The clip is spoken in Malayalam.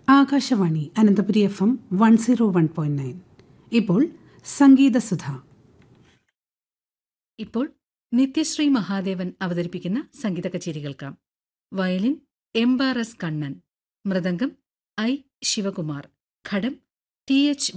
ആകാശവാണി അനന്തപുരി FM 101.9. ഇപ്പോൾ സംഗീതസുധ. ഇപ്പോൾ നിത്യശ്രീ മഹാദേവൻ അവതരിപ്പിക്കുന്ന സംഗീത കച്ചേരി കേൾക്കാം. Violin എംബാറസ് Kannan, mridangam I Shivakumar, ghatam TH